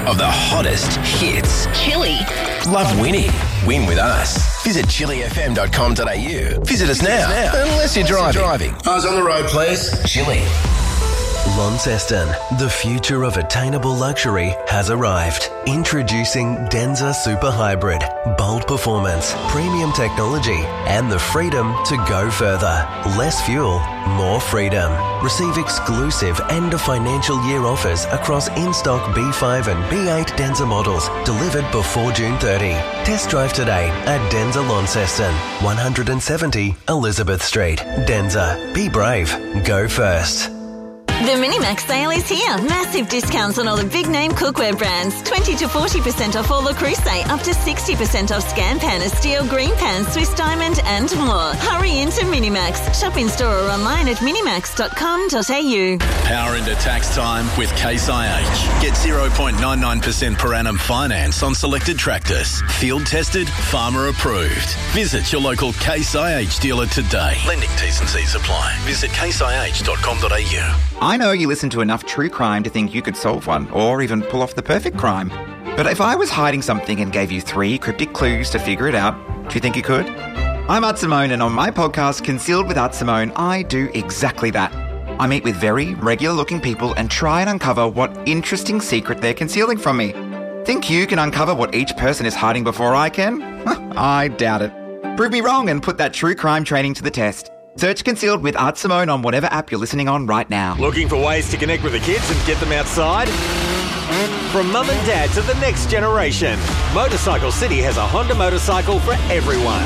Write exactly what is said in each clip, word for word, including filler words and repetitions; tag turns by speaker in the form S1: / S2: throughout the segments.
S1: of the hottest hits.
S2: Chili.
S1: Love winning? Win with us. Visit chili f m dot com dot a u. Visit us now, unless you're driving. driving. Eyes on the road, please. Chili.
S3: Launceston, the future of attainable luxury has arrived. Introducing Denza Super Hybrid. Bold performance, premium technology, and the freedom to go further. Less fuel, more freedom. Receive exclusive end of financial year offers across in-stock B five and B eight Denza models delivered before June thirtieth. Test drive today at Denza Launceston, one seventy Elizabeth Street. Denza, be brave, go first.
S4: The Minimax sale is here. Massive discounts on all the big-name cookware brands. twenty to forty percent off all Le Creuset, up to sixty percent off Scampan, Steel, Green Pan, Swiss Diamond and more. Hurry into Minimax. Shop in store or online at minimax dot com dot a u.
S5: Power into tax time with Case I H. Get zero point nine nine percent per annum finance on selected tractors. Field tested, farmer approved. Visit your local Case I H dealer today. Lending T's and C's apply. Visit case i h dot com dot a u.
S6: I know you listen to enough true crime to think you could solve one, or even pull off the perfect crime. But if I was hiding something and gave you three cryptic clues to figure it out, do you think you could? I'm Art Simone, and on my podcast, Concealed with Art Simone, I do exactly that. I meet with very regular-looking people and try and uncover what interesting secret they're concealing from me. Think you can uncover what each person is hiding before I can? I doubt it. Prove me wrong and put that true crime training to the test. Search Concealed with Art Simone on whatever app you're listening on right now.
S7: Looking for ways to connect with the kids and get them outside? From mum and dad to the next generation, Motorcycle City has a Honda motorcycle for everyone.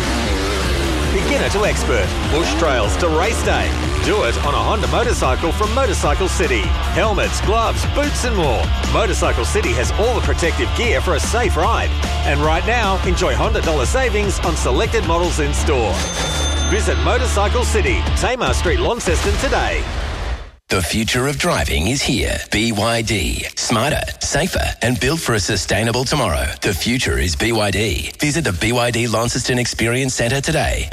S7: Beginner to expert, bush trails to race day. Do it on a Honda motorcycle from Motorcycle City. Helmets, gloves, boots and more. Motorcycle City has all the protective gear for a safe ride. And right now, enjoy Honda dollar savings on selected models in store. Visit Motorcycle City, Tamar Street, Launceston today.
S1: The future of driving is here. B Y D. Smarter, safer, and built for a sustainable tomorrow. The future is B Y D. Visit the B Y D Launceston Experience Centre today.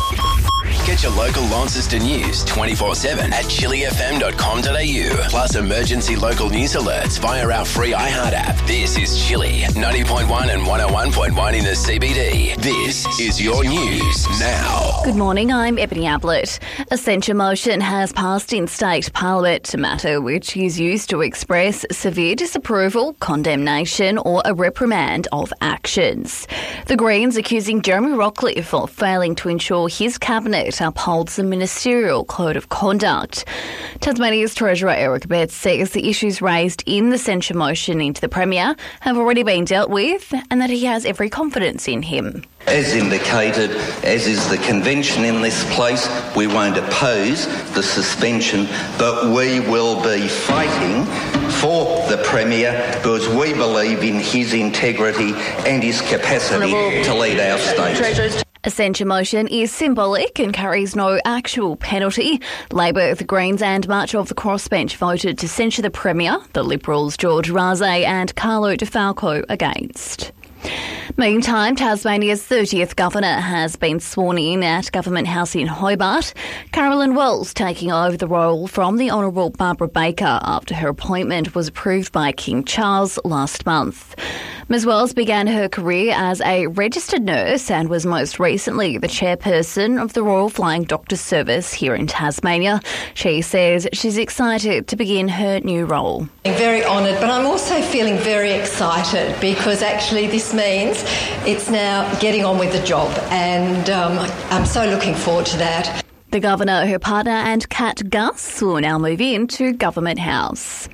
S1: Get your local Launceston news twenty-four seven at chili f m dot com dot a u. Plus emergency local news alerts via our free iHeart app. This is Chili, ninety point one and one oh one point one in the C B D. This is your news now.
S8: Good morning, I'm Ebony Ablett. A censure motion has passed in state parliament, a matter which is used to express severe disapproval, condemnation or a reprimand of actions. The Greens accusing Jeremy Rockliff of failing to ensure his cabinet upholds the ministerial code of conduct. Tasmania's Treasurer Eric Betts says the issues raised in the censure motion into the Premier have already been dealt with and that he has every confidence in him.
S9: As indicated, as is the convention in this place, we won't oppose the suspension, but we will be fighting for the Premier because we believe in his integrity and his capacity to lead our state.
S8: A censure motion is symbolic and carries no actual penalty. Labor, the Greens and much of the crossbench voted to censure the Premier, the Liberals George Razay and Carlo De Falco against. Meantime, Tasmania's thirtieth Governor has been sworn in at Government House in Hobart. Carolyn Wells taking over the role from the Honourable Barbara Baker after her appointment was approved by King Charles last month. Miz Wells began her career as a registered nurse and was most recently the chairperson of the Royal Flying Doctor Service here in Tasmania. She says she's excited to begin her new role.
S10: I'm very honoured, but I'm also feeling very excited because actually this means it's now getting on with the job, and um, I'm so looking forward to that.
S8: The Governor, her partner and cat Gus will now move into Government House.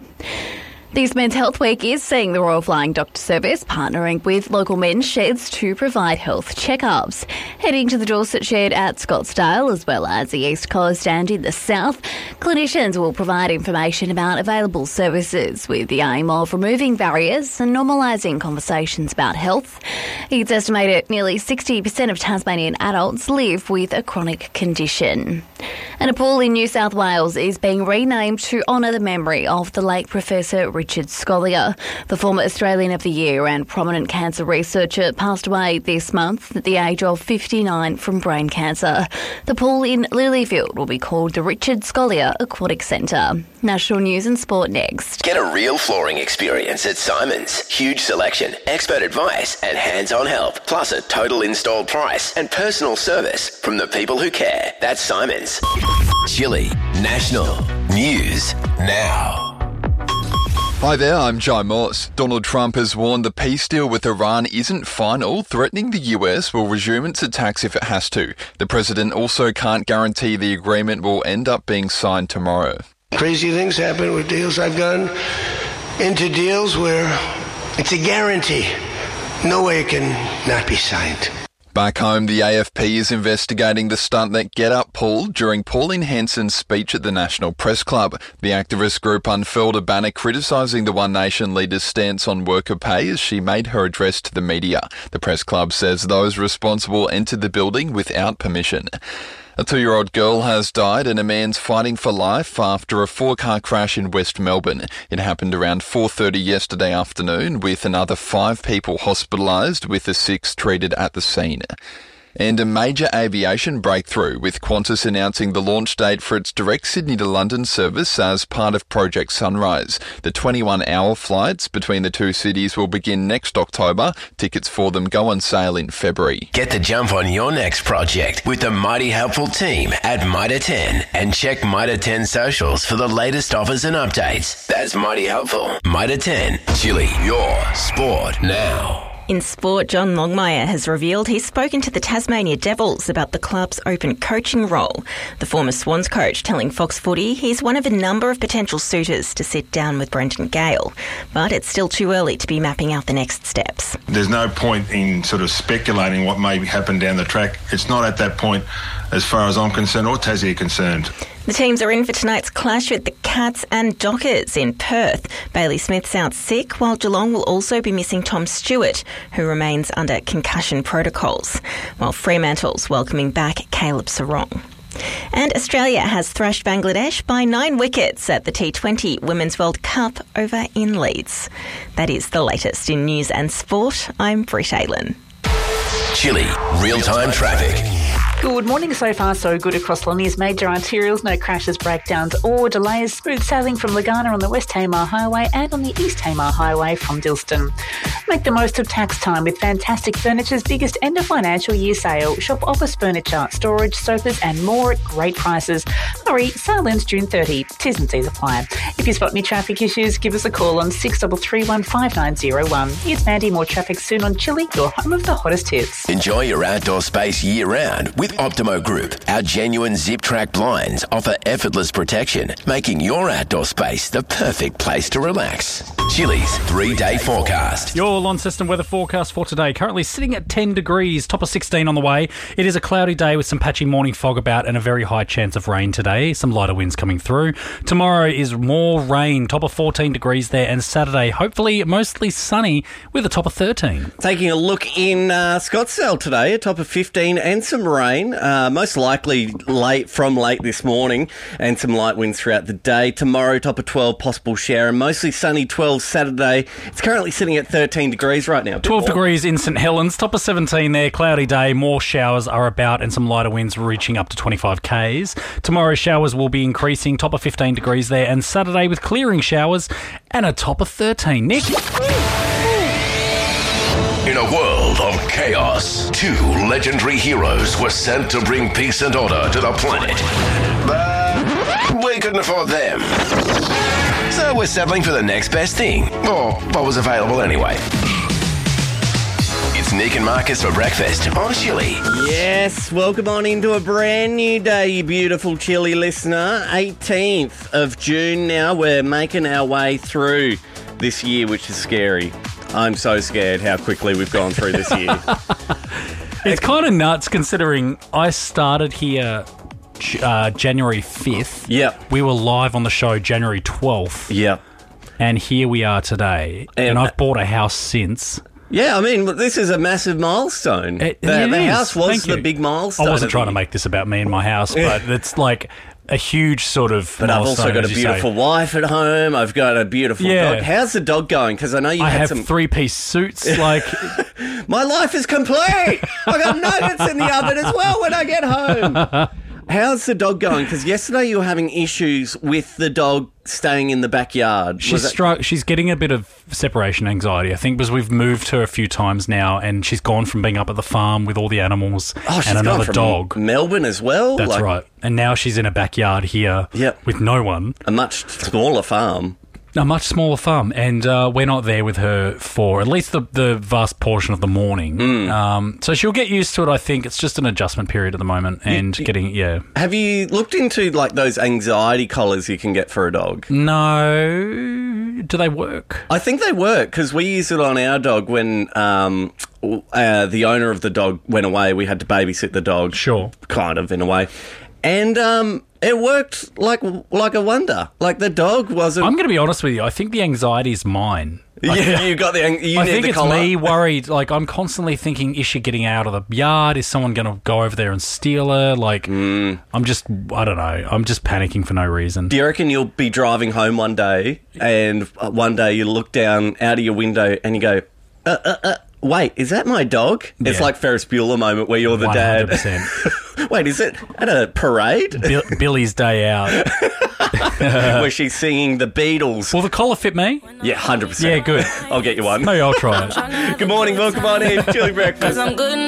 S8: This Men's Health Week is seeing the Royal Flying Doctor Service partnering with local men's sheds to provide health checkups. Heading to the Dorset Shed at Scottsdale as well as the East Coast and in the South, clinicians will provide information about available services with the aim of removing barriers and normalising conversations about health. It's estimated nearly sixty percent of Tasmanian adults live with a chronic condition. And a pool in New South Wales is being renamed to honour the memory of the late Professor Richard Richard Scolyer. The former Australian of the Year and prominent cancer researcher passed away this month at the age of fifty-nine from brain cancer. The pool in Lilyfield will be called the Richard Scolyer Aquatic Centre. National News and Sport next.
S1: Get a real flooring experience at Simon's. Huge selection, expert advice and hands-on help, plus a total installed price and personal service from the people who care. That's Simon's. Chili National News Now.
S2: Hi there, I'm Jai Morse. Donald Trump has warned the peace deal with Iran isn't final, threatening the U S will resume its attacks if it has to. The president also can't guarantee the agreement will end up being signed tomorrow.
S11: Crazy things happen with deals. I've gone into deals where it's a guarantee. No way it can not be signed.
S2: Back home, the A F P is investigating the stunt that Get Up pulled during Pauline Hanson's speech at the National Press Club. The activist group unfurled a banner criticising the One Nation leader's stance on worker pay as she made her address to the media. The Press Club says those responsible entered the building without permission. A two-year-old girl has died and a man's fighting for life after a four-car crash in West Melbourne. It happened around four thirty yesterday afternoon, with another five people hospitalised, with the six treated at the scene. And a major aviation breakthrough, with Qantas announcing the launch date for its direct Sydney to London service as part of Project Sunrise. The twenty-one hour flights between the two cities will begin next October. Tickets for them go on sale in February.
S1: Get the jump on your next project with the mighty helpful team at Mitre ten and check Mitre ten socials for the latest offers and updates. That's mighty helpful. Mitre ten, Chili, your sport now.
S12: In sport, John Longmire has revealed he's spoken to the Tasmania Devils about the club's open coaching role. The former Swans coach telling Fox Footy he's one of a number of potential suitors to sit down with Brendan Gale, but it's still too early to be mapping out the next steps.
S13: There's no point in sort of speculating what may happen down the track. It's not at that point as far as I'm concerned or Tassie are concerned.
S12: The teams are in for tonight's clash with the Cats and Dockers in Perth. Bailey Smith's out sick, while Geelong will also be missing Tom Stewart, who remains under concussion protocols, while Fremantle's welcoming back Caleb Sarong. And Australia has thrashed Bangladesh by nine wickets at the T twenty Women's World Cup over in Leeds. That is the latest in news and sport. I'm Britt Aylan.
S1: Chili, real-time traffic.
S14: Good morning. So far, so good across Lonnie's major arterials. No crashes, breakdowns or delays. Smooth sailing from Lagana on the West Tamar Highway and on the East Tamar Highway from Dilston. Make the most of tax time with Fantastic Furniture's biggest end of financial year sale. Shop office furniture, storage, sofas and more at great prices. Hurry, sale ends June thirtieth. T's and C's apply. If you spot any traffic issues, give us a call on six three three one five nine zero one. It's Mandy. More traffic soon on Chili, your home of the hottest hits.
S1: Enjoy your outdoor space year-round with Optimo Group. Our genuine zip-track blinds offer effortless protection, making your outdoor space the perfect place to relax. Chili's three-day forecast.
S15: Your Launceston weather forecast for today. Currently sitting at ten degrees, top of sixteen on the way. It is a cloudy day with some patchy morning fog about and a very high chance of rain today. Some lighter winds coming through. Tomorrow is more rain, top of fourteen degrees there, and Saturday hopefully mostly sunny with a top of thirteen.
S16: Taking a look in uh, Scottsdale today, a top of fifteen and some rain, uh, most likely late from late this morning, and some light winds throughout the day. Tomorrow, top of twelve, possible shower, and mostly sunny twelve Saturday. It's currently sitting at thirteen degrees right now.
S15: twelve degrees in St Helens, top of seventeen there, cloudy day, more showers are about and some lighter winds reaching up to twenty-five kays. Tomorrow showers will be increasing, top of fifteen degrees there, and Saturday with clearing showers and a top of thirteen. Nick?
S1: In a world of chaos, two legendary heroes were sent to bring peace and order to the planet. But we couldn't afford them. So we're settling for the next best thing, or what was available anyway. It's Nick and Marcus for breakfast on Chili.
S16: Yes, welcome on into a brand new day, you beautiful Chili listener. eighteenth of June now. We're making our way through this year, which is scary. I'm so scared how quickly we've gone through this year.
S15: It's kind of nuts considering I started here uh, January fifth.
S16: Yep.
S15: We were live on the show January twelfth.
S16: Yep.
S15: And here we are today. And, and I've bought a house since.
S16: Yeah, I mean, this is a massive milestone.
S15: It,
S16: the
S15: it
S16: the
S15: is.
S16: house was
S15: Thank
S16: the
S15: you.
S16: big milestone.
S15: I wasn't
S16: of
S15: trying
S16: the-
S15: to make this about me and my house, but it's like a huge sort of
S16: But I've also
S15: milestone,
S16: got a
S15: as you say.
S16: beautiful wife at home. I've got a beautiful
S15: Yeah.
S16: dog. How's the dog going? Because I know you
S15: I
S16: had
S15: have
S16: some...
S15: three-piece suits, like...
S16: My life is complete! I got nuggets in the oven as well when I get home. How's the dog going? Because yesterday you were having issues with the dog staying in the backyard.
S15: She's
S16: Was it-
S15: stru- she's getting a bit of separation anxiety, I think, because we've moved her a few times now, and she's gone from being up at the farm with all the animals
S16: Oh, she's
S15: and
S16: gone
S15: another
S16: from
S15: dog.
S16: Melbourne as well?
S15: That's
S16: Like,
S15: right. And now she's in a backyard here
S16: Yep.
S15: with no one.
S16: A much smaller farm.
S15: A much smaller farm, and uh, we're not there with her for at least the, the vast portion of the morning.
S16: Mm.
S15: Um, so she'll get used to it, I think. It's just an adjustment period at the moment, and getting, yeah.
S16: Have you looked into like those anxiety collars you can get for a dog?
S15: No. Do they work?
S16: I think they work because we used it on our dog when um, uh, the owner of the dog went away. We had to babysit the dog.
S15: Sure.
S16: Kind of, in a way. And um, it worked like like a wonder. Like the dog wasn't...
S15: I'm going to be honest with you. I think the anxiety is mine.
S16: Yeah, you got the... ang- You
S15: I
S16: need
S15: think
S16: the
S15: it's
S16: collar.
S15: me worried. Like, I'm constantly thinking, is she getting out of the yard? Is someone going to go over there and steal her? Like,
S16: Mm.
S15: I'm just, I don't know. I'm just panicking for no reason.
S16: Do you reckon you'll be driving home one day and uh, one day you look down out of your window and you go, uh, uh, uh, wait, is that my dog? It's
S15: Yeah.
S16: like Ferris Bueller moment where you're the
S15: one hundred
S16: dad.
S15: percent.
S16: Wait, is it at a parade?
S15: Bill- Billy's Day Out.
S16: Where she's singing the Beatles.
S15: Will the collar fit me?
S16: Yeah, one hundred percent.
S15: Yeah, good.
S16: I'll get you one.
S15: Maybe I'll try it.
S16: Good morning, welcome on in. Chili breakfast.